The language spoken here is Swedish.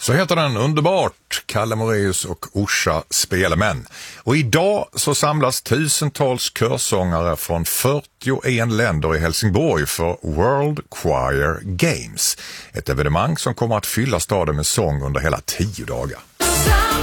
Så heter den underbart, Kalle Moraeus och Orsa Spelemän. Och idag så samlas tusentals körsångare från 41 länder i Helsingborg för World Choir Games. Ett evenemang som kommer att fylla staden med sång under hela 10 dagar.